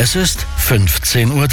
Es ist 15:30 Uhr.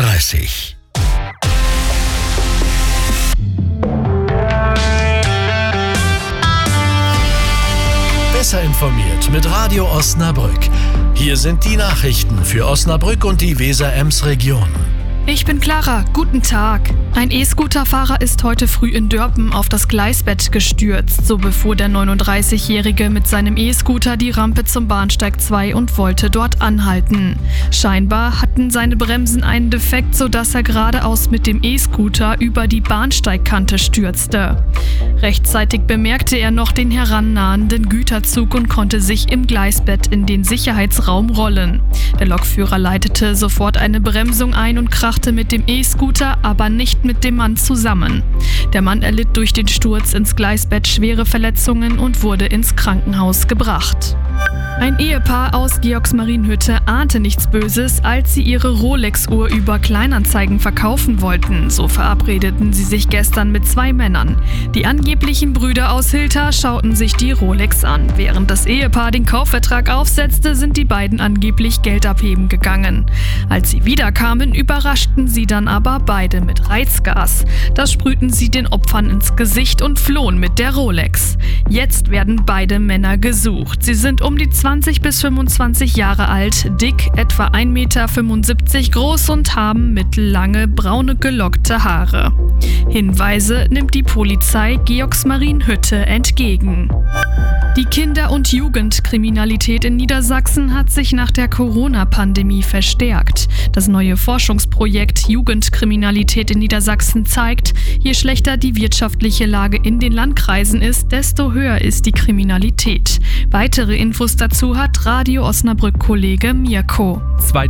Besser informiert mit Radio Osnabrück. Hier sind die Nachrichten für Osnabrück und die Weser-Ems-Region. Ich bin Clara, guten Tag. Ein E-Scooter-Fahrer ist heute früh in Dörpen auf das Gleisbett gestürzt. So befuhr der 39-Jährige mit seinem E-Scooter die Rampe zum Bahnsteig 2 und wollte dort anhalten. Scheinbar hatten seine Bremsen einen Defekt, sodass er geradeaus mit dem E-Scooter über die Bahnsteigkante stürzte. Rechtzeitig bemerkte er noch den herannahenden Güterzug und konnte sich im Gleisbett in den Sicherheitsraum rollen. Der Lokführer leitete sofort eine Bremsung ein und krachte mit dem E-Scooter, aber nicht mit dem Mann zusammen. Der Mann erlitt durch den Sturz ins Gleisbett schwere Verletzungen und wurde ins Krankenhaus gebracht. Ein Ehepaar aus Georgsmarienhütte ahnte nichts Böses, als sie ihre Rolex-Uhr über Kleinanzeigen verkaufen wollten. So verabredeten sie sich gestern mit 2 Männern. Die angeblichen Brüder aus Hilter schauten sich die Rolex an. Während das Ehepaar den Kaufvertrag aufsetzte, sind die beiden angeblich Geld abheben gegangen. Als sie wiederkamen, überraschten sie dann aber beide mit Reizgas. Das sprühten sie den Opfern ins Gesicht und flohen mit der Rolex. Jetzt werden beide Männer gesucht. Sie sind um die 20 bis 25 Jahre alt, dick, etwa 1,75 Meter groß und haben mittellange, braune, gelockte Haare. Hinweise nimmt die Polizei Georgsmarienhütte entgegen. Die Kinder- und Jugendkriminalität in Niedersachsen hat sich nach der Corona-Pandemie verstärkt. Das neue Forschungsprojekt Jugendkriminalität in Niedersachsen zeigt, je schlechter die wirtschaftliche Lage in den Landkreisen ist, desto höher ist die Kriminalität. Weitere Infos dazu hat Radio Osnabrück-Kollege Mirko.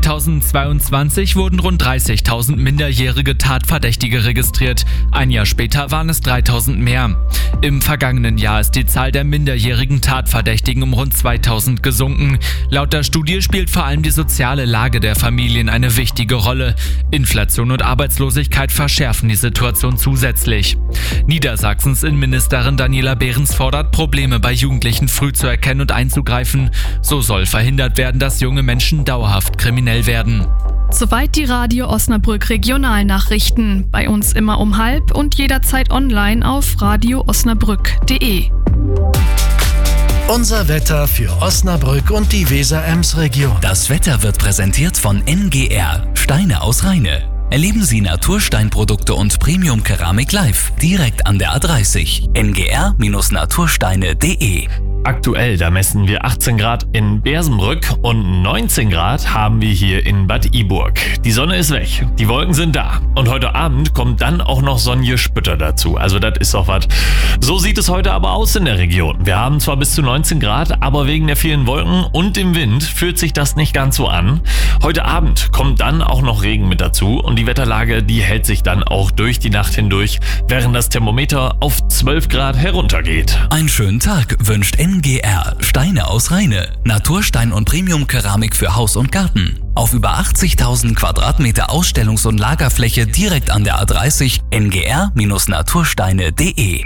2022 wurden rund 30.000 minderjährige Tatverdächtige registriert. Ein Jahr später waren es 3.000 mehr. Im vergangenen Jahr ist die Zahl der minderjährigen Tatverdächtigen um rund 2.000 gesunken. Laut der Studie spielt vor allem die soziale Lage der Familien eine wichtige Rolle. Inflation und Arbeitslosigkeit verschärfen die Situation zusätzlich. Niedersachsens Innenministerin Daniela Behrens fordert, Probleme bei Jugendlichen früh zu erkennen und einzugreifen. So soll verhindert werden, dass junge Menschen dauerhaft kriminell werden. Soweit die Radio Osnabrück Regionalnachrichten. Bei uns immer um 12:30 und jederzeit online auf radioosnabrück.de. Unser Wetter für Osnabrück und die Weser-Ems-Region. Das Wetter wird präsentiert von NGR, Steine aus Rheine. Erleben Sie Natursteinprodukte und Premium-Keramik live, direkt an der A30. ngr-natursteine.de. Aktuell, da messen wir 18 Grad in Bersenbrück und 19 Grad haben wir hier in Bad Iburg. Die Sonne ist weg, die Wolken sind da und heute Abend kommt dann auch noch Sonja Spütter dazu. Also das ist doch was. So sieht es heute aber aus in der Region. Wir haben zwar bis zu 19 Grad, aber wegen der vielen Wolken und dem Wind fühlt sich das nicht ganz so an. Heute Abend kommt dann auch noch Regen mit dazu und die Wetterlage, die hält sich dann auch durch die Nacht hindurch, während das Thermometer auf 12 Grad heruntergeht. Einen schönen Tag wünscht NGR, Steine aus Rheine, Naturstein und Premium-Keramik für Haus und Garten. Auf über 80.000 Quadratmeter Ausstellungs- und Lagerfläche direkt an der A30, ngr-natursteine.de.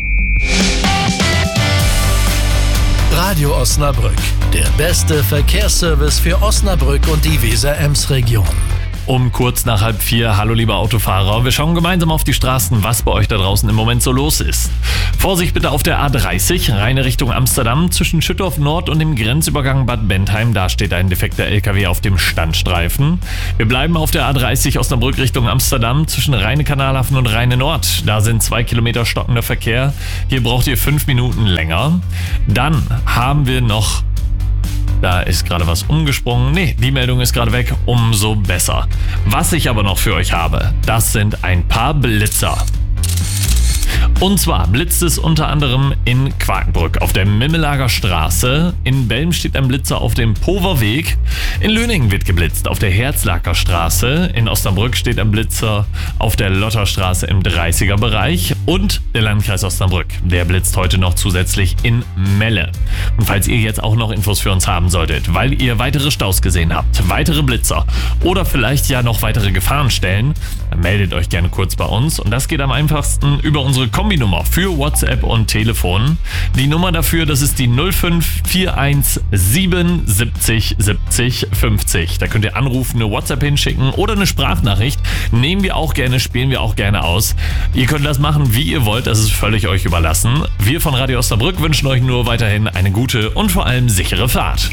Radio Osnabrück, der beste Verkehrsservice für Osnabrück und die Weser-Ems-Region. Um kurz nach 3:30, hallo liebe Autofahrer, wir schauen gemeinsam auf die Straßen, was bei euch da draußen im Moment so los ist. Vorsicht bitte auf der A30, reine Richtung Amsterdam, zwischen Schüttorf Nord und dem Grenzübergang Bad Bentheim, da steht ein defekter LKW auf dem Standstreifen. Wir bleiben auf der A30 Osnabrück Richtung Amsterdam, zwischen Rheine-Kanalhafen und Rheine Nord, da sind 2 Kilometer stockender Verkehr, hier braucht ihr 5 Minuten länger. Dann haben wir noch... Da ist gerade was umgesprungen. Nee, die Meldung ist gerade weg. Umso besser. Was ich aber noch für euch habe, das sind ein paar Blitzer. Und zwar blitzt es unter anderem in Quakenbrück auf der Mimmelager Straße. In Belm steht ein Blitzer auf dem Poverweg. In Löningen wird geblitzt auf der Herzlaker Straße. In Osnabrück steht ein Blitzer auf der Lotterstraße im 30er Bereich. Und der Landkreis Osnabrück, der blitzt heute noch zusätzlich in Melle. Und falls ihr jetzt auch noch Infos für uns haben solltet, weil ihr weitere Staus gesehen habt, weitere Blitzer oder vielleicht ja noch weitere Gefahrenstellen, dann meldet euch gerne kurz bei uns. Und das geht am einfachsten über unsere Kombinummer für WhatsApp und Telefon. Die Nummer dafür, das ist die 0541 77 70 50. Da könnt ihr anrufen, eine WhatsApp hinschicken oder eine Sprachnachricht. Nehmen wir auch gerne, spielen wir auch gerne aus. Ihr könnt das machen, wie ihr wollt, das ist völlig euch überlassen. Wir von Radio Osnabrück wünschen euch nur weiterhin eine gute und vor allem sichere Fahrt.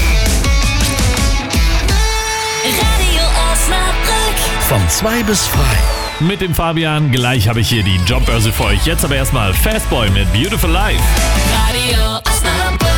Radio Osnabrück. Von 2 bis frei. Mit dem Fabian, gleich habe ich hier die Jobbörse für euch. Jetzt aber erstmal Fastboy mit Beautiful Life. Radio Osnabrück.